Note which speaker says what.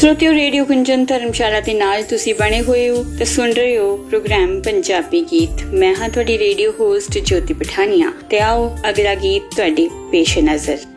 Speaker 1: श्रोतियों, radio Gunjan धर्मशाला ਦੇ ਨਾਲ ਤੁਸੀਂ ਬਣੇ ਹੋਏ ਹੋ ਤੇ ਸੁਣ ਰਹੇ ਹੋ ਪ੍ਰੋਗਰਾਮ ਪੰਜਾਬੀ ਗੀਤ। ਮੈਂ ਹਾਂ ਤੁਹਾਡੀ ਰੇਡੀਓ ਹੋਸਟ ਜੋਤੀ ਪਠਾਨੀਆ ਤੇ ਆਓ ਅਗਲਾ ਗੀਤ ਤੁਹਾਡੇ ਪੇਸ਼ ਨਜ਼ਰ।